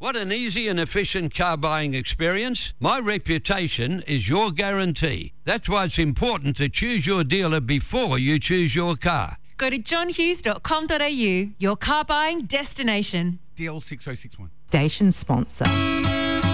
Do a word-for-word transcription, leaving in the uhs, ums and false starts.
What an easy and efficient car buying experience. My reputation is your guarantee. That's why it's important to choose your dealer before you choose your car. Go to john hughes dot com dot a u, your car buying destination. D L six oh six one. Station sponsor.